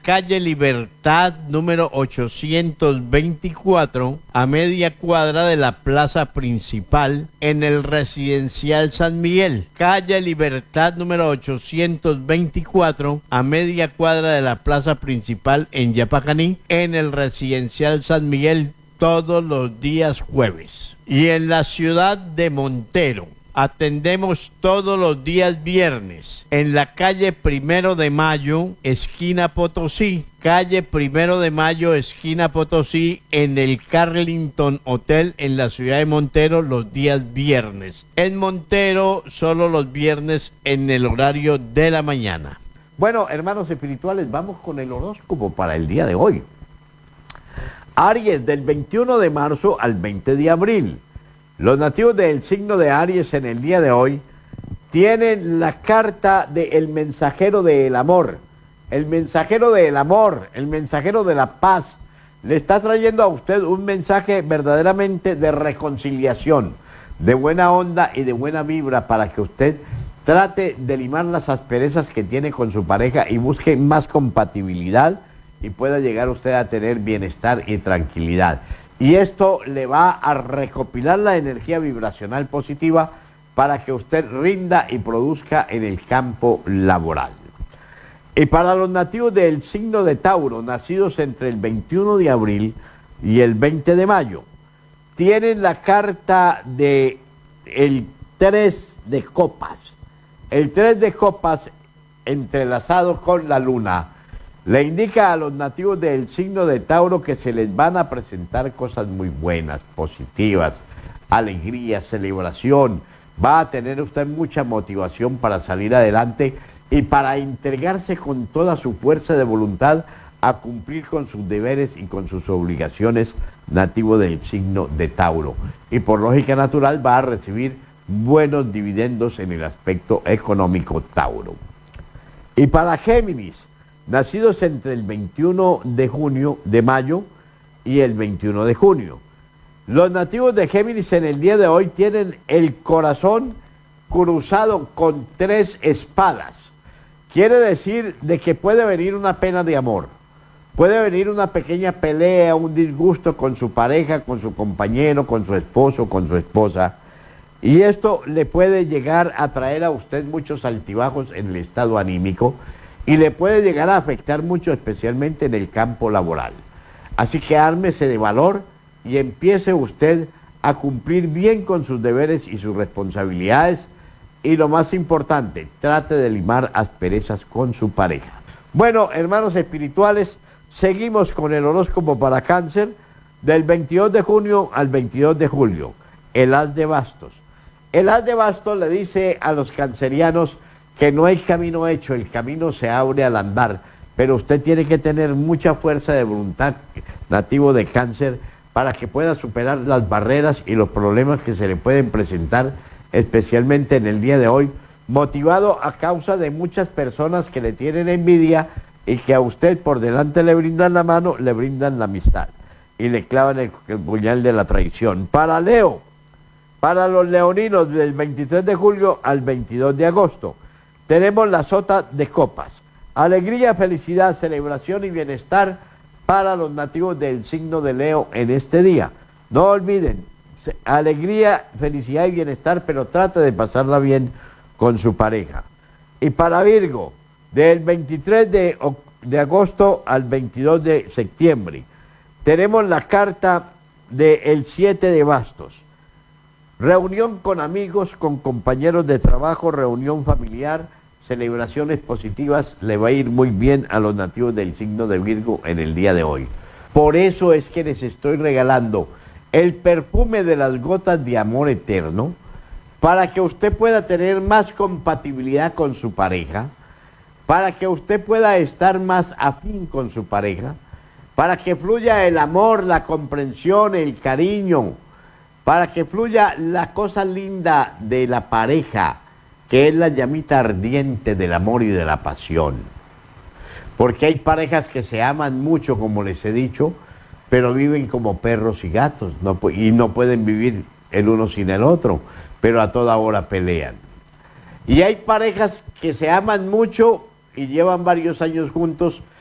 calle Libertad número 824, a media cuadra de la plaza principal, en el residencial San Miguel. Calle Libertad número 824, a media cuadra de la plaza principal en Yapacaní, en el residencial San Miguel, todos los días jueves. Y en la ciudad de Montero, atendemos todos los días viernes en la calle 1 de Mayo, esquina Potosí. Calle 1 de Mayo, esquina Potosí, en el Carlington Hotel en la ciudad de Montero los días viernes. En Montero solo los viernes en el horario de la mañana. Bueno, hermanos espirituales, vamos con el horóscopo para el día de hoy. Aries, del 21 de marzo al 20 de abril. Los nativos del signo de Aries en el día de hoy tienen la carta del mensajero del amor. El mensajero del amor, el mensajero de la paz, le está trayendo a usted un mensaje verdaderamente de reconciliación, de buena onda y de buena vibra para que usted trate de limar las asperezas que tiene con su pareja y busque más compatibilidad y pueda llegar usted a tener bienestar y tranquilidad. Y esto le va a recopilar la energía vibracional positiva para que usted rinda y produzca en el campo laboral. Y para los nativos del signo de Tauro, nacidos entre el 21 de abril y el 20 de mayo, tienen la carta de el 3 de copas. El 3 de copas entrelazado con la luna le indica a los nativos del signo de Tauro que se les van a presentar cosas muy buenas, positivas, alegría, celebración. Va a tener usted mucha motivación para salir adelante y para entregarse con toda su fuerza de voluntad a cumplir con sus deberes y con sus obligaciones, nativo del signo de Tauro. Y por lógica natural va a recibir buenos dividendos en el aspecto económico Tauro. Y para Géminis, nacidos entre el 21 de mayo y el 21 de junio. Los nativos de Géminis en el día de hoy tienen el corazón cruzado con 3 espadas. Quiere decir de que puede venir una pena de amor, puede venir una pequeña pelea, un disgusto con su pareja, con su compañero, con su esposo, con su esposa. Y esto le puede llegar a traer a usted muchos altibajos en el estado anímico y le puede llegar a afectar mucho, especialmente en el campo laboral. Así que ármese de valor y empiece usted a cumplir bien con sus deberes y sus responsabilidades. Y lo más importante, trate de limar asperezas con su pareja. Bueno, hermanos espirituales, seguimos con el horóscopo para Cáncer del 22 de junio al 22 de julio. El as de bastos. El as de bastos le dice a los cancerianos que no hay camino hecho, el camino se abre al andar, pero usted tiene que tener mucha fuerza de voluntad, nativo de Cáncer, para que pueda superar las barreras y los problemas que se le pueden presentar, especialmente en el día de hoy, motivado a causa de muchas personas que le tienen envidia y que a usted por delante le brindan la mano, le brindan la amistad y le clavan el puñal de la traición. Para Leo, para los leoninos del 23 de julio al 22 de agosto, tenemos la sota de copas. Alegría, felicidad, celebración y bienestar para los nativos del signo de Leo en este día. No olviden, alegría, felicidad y bienestar, pero trate de pasarla bien con su pareja. Y para Virgo, del 23 de agosto al 22 de septiembre, tenemos la carta del 7 de bastos. Reunión con amigos, con compañeros de trabajo, reunión familiar, celebraciones positivas, le va a ir muy bien a los nativos del signo de Virgo en el día de hoy. Por eso es que les estoy regalando el perfume de las gotas de amor eterno para que usted pueda tener más compatibilidad con su pareja, para que usted pueda estar más afín con su pareja, para que fluya el amor, la comprensión, el cariño, para que fluya la cosa linda de la pareja, que es la llamita ardiente del amor y de la pasión. Porque hay parejas que se aman mucho, como les he dicho, pero viven como perros y gatos, y no pueden vivir el uno sin el otro, pero a toda hora pelean. Y hay parejas que se aman mucho y llevan varios años juntos,